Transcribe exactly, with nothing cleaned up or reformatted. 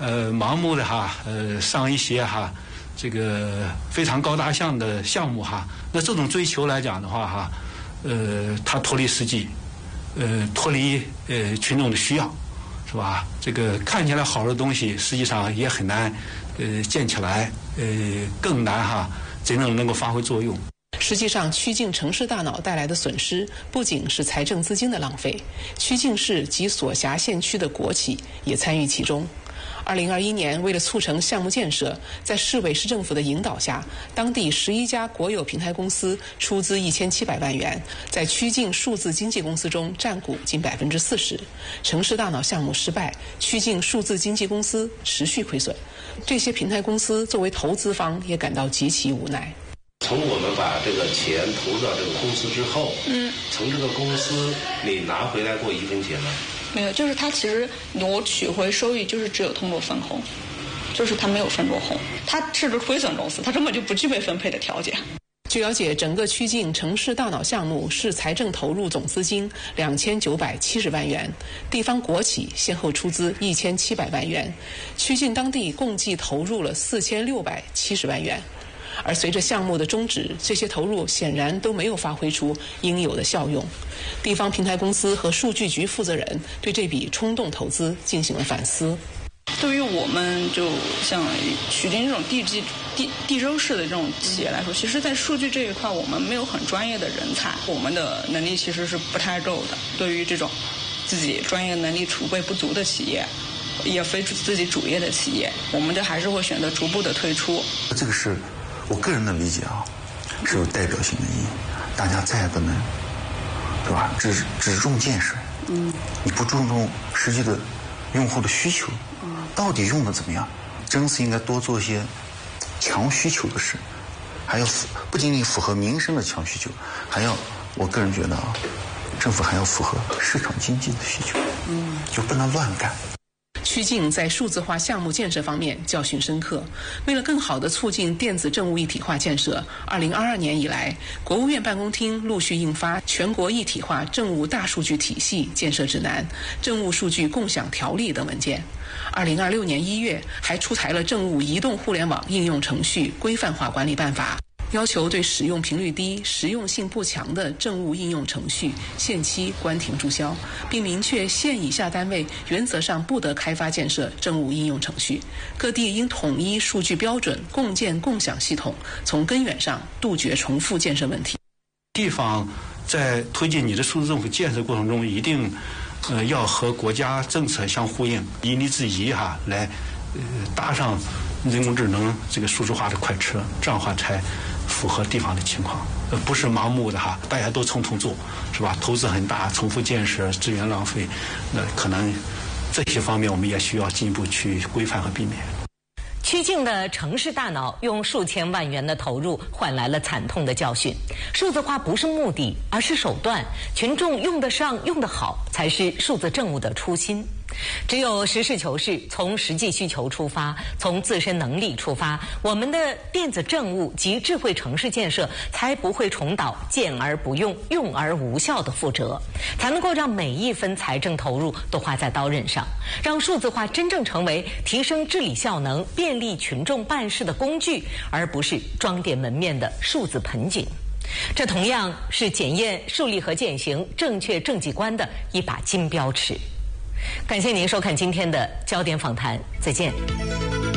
呃盲目的哈呃上一些哈这个非常高大上的项目哈，那这种追求来讲的话哈，呃它脱离实际，呃脱离呃群众的需要，是吧？这个看起来好的东西，实际上也很难呃建起来，呃更难哈真正能够发挥作用。 实际上，曲靖城市大脑带来的损失不仅是财政资金的浪费，曲靖市及所辖县区的国企也参与其中。二零二一年，为了促成项目建设，在市委市政府的引导下，当地十一家国有平台公司出资一千七百万元，在曲靖数字经济公司中占股近百分之四十。城市大脑项目失败，曲靖数字经济公司持续亏损。这些平台公司作为投资方也感到极其无奈。 从我们把这个钱投入到这个公司之后，嗯，从这个公司你拿回来过一分钱吗？ 没有，就是他其实我取回收益就是只有通过分红，就是他没有分过红，他是个亏损公司，他根本就不具备分配的条件。 据了解，整个曲靖城市大脑项目市财政投入总资金两千九百七十万元，地方国企先后出资一千七百万元，曲靖当地共计投入了四千六百七十万元。而随着项目的终止，这些投入显然都没有发挥出应有的效用。地方平台公司和数据局负责人对这笔冲动投资进行了反思。 对于我们就像曲靖这种地级地地州市的这种企业来说，其实在数据这一块我们没有很专业的人才，我们的能力其实是不太够的。对于这种自己专业能力储备不足的企业，也非自己主业的企业，我们就还是会选择逐步的退出。 这个是我个人的理解啊，是有代表性的意义。大家再也不能，对吧？只只重建设，嗯，你不注重实际的用户的需求，嗯，到底用的怎么样？真是应该多做一些强需求的事，还要不仅仅符合民生的强需求，还要我个人觉得啊，政府还要符合市场经济的需求，嗯，就不能乱干。 曲靖在数字化项目建设方面教训深刻。为了更好地促进电子政务一体化建设，二零二二年以来，国务院办公厅陆续印发《全国一体化政务大数据体系建设指南》、《政务数据共享条例》等文件。二零二六年一月，还出台了《政务移动互联网应用程序规范化管理办法》，要求对使用频率低、实用性不强的政务应用程序限期关停注销，并明确县以下单位原则上不得开发建设政务应用程序。各地应统一数据标准，共建共享系统，从根源上杜绝重复建设问题。 地方在推进你的数字政府建设过程中，一定呃要和国家政策相呼应，因地制宜哈来呃搭上人工智能这个数字化的快车，这样的话才符合地方的情况，呃，不是盲目的哈，大家都冲冲做，是吧？投资很大，重复建设，资源浪费，那可能这些方面我们也需要进一步去规范和避免。 曲靖的城市大脑用数千万元的投入换来了惨痛的教训。数字化不是目的，而是手段，群众用得上、用得好，才是数字政务的初心。只有实事求是，从实际需求出发，从自身能力出发，我们的电子政务及智慧城市建设才不会重蹈建而不用、用而无效的覆辙，才能够让每一分财政投入都花在刀刃上，让数字化真正成为提升治理效能、便利群众办事的工具，而不是装点门面的数字盆景。这同样是检验树立和践行正确政绩观的一把金标尺。感谢您收看今天的焦点访谈，再见。